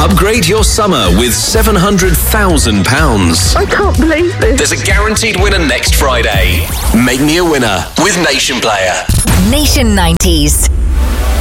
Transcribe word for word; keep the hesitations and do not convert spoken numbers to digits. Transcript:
Upgrade your summer with seven hundred thousand pounds. I can't believe this. There's a guaranteed winner next Friday. Make me a winner with Nation Player. Nation nineties.